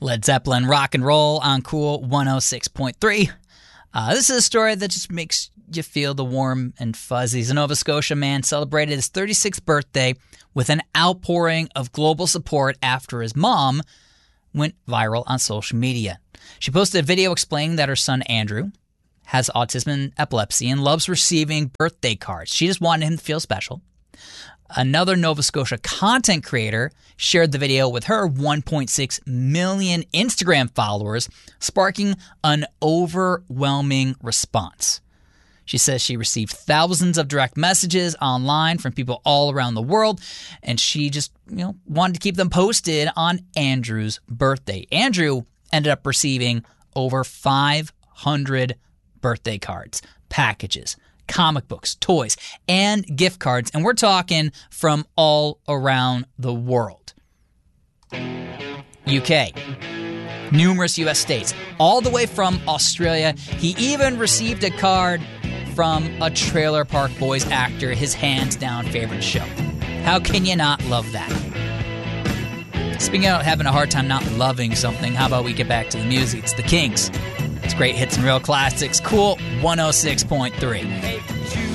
Led Zeppelin rock and roll on Cool 106.3. This is a story that just makes you feel the warm and fuzzies. A Nova Scotia man celebrated his 36th birthday with an outpouring of global support after his mom went viral on social media. She posted a video explaining that her son Andrew has autism and epilepsy and loves receiving birthday cards. She just wanted him to feel special. Another Nova Scotia content creator shared the video with her 1.6 million Instagram followers, sparking an overwhelming response. She says she received thousands of direct messages online from people all around the world, and she just, wanted to keep them posted on Andrew's birthday. Andrew ended up receiving over 500 birthday cards, packages, comic books, toys, and gift cards, and we're talking from all around the world. UK, numerous U.S. states, all the way from Australia. He even received a card from a Trailer Park Boys actor, his hands-down favorite show. How can you not love that? Speaking of having a hard time not loving something, how about we get back to the music? It's the Kings. It's great hits and real classics. Cool 106.3.